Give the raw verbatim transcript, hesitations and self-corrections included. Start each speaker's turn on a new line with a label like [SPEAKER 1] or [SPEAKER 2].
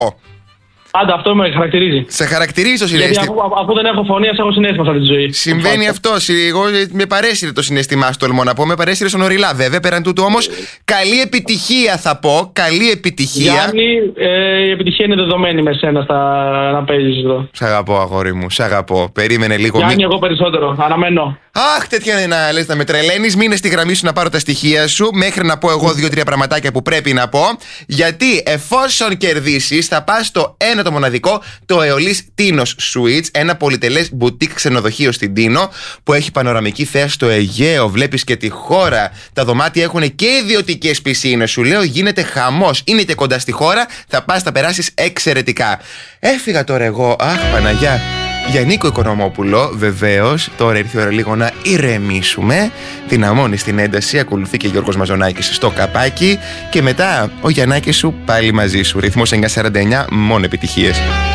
[SPEAKER 1] Άντε, αυτό με χαρακτηρίζει.
[SPEAKER 2] Σε χαρακτηρίζει το συναίσθημα.
[SPEAKER 1] Γιατί αφού, αφού δεν έχω φωνή, ας έχω συναίσθημα σε αυτή τη ζωή.
[SPEAKER 2] Συμβαίνει αυτό. Εγώ με παρέσυρε το συναίσθημά σου, τολμώ να πω. Με παρέσυρε στον Οριλά. Βέβαια, πέραν τούτου όμως, καλή επιτυχία θα πω. Καλή επιτυχία.
[SPEAKER 1] Γιάννη, ε, η επιτυχία είναι δεδομένη με σένα στα, να παίζεις εδώ.
[SPEAKER 2] Σ' αγαπώ, αγόρι μου. Σ' αγαπώ. Περίμενε λίγο.
[SPEAKER 1] Γιάννη,
[SPEAKER 2] μη...
[SPEAKER 1] εγώ περισσότερο. Αναμένω.
[SPEAKER 2] Αχ, τέτοια είναι να λες να με τρελαίνεις. Μείνε στη γραμμή σου να πάρω τα στοιχεία σου. Μέχρι να πω εγώ δύο-τρία πραγματάκια που πρέπει να πω. Γιατί εφόσον κερδίσεις, θα πας στο ένα το μοναδικό, το Αιωλής Τίνος Suites. Ένα πολυτελές μπουτίκ ξενοδοχείο στην Τίνο που έχει πανοραμική θέα στο Αιγαίο. Βλέπεις και τη χώρα. Τα δωμάτια έχουν και ιδιωτικές πισίνες. Σου λέω γίνεται χαμός. Είναι και κοντά στη χώρα. Θα πας, θα περάσεις εξαιρετικά. Έφυγα τώρα εγώ. Αχ, Παναγιά. Για Νίκο Οικονομόπουλο, βεβαίως, τώρα ήρθε η ώρα λίγο να ηρεμήσουμε. Δυναμώνει στην ένταση, ακολουθεί και Γιώργος Μαζονάκης στο καπάκι. Και μετά ο Γιαννάκης σου πάλι μαζί σου. Ρυθμός εννιακόσια σαράντα εννιά, μόνο επιτυχίες.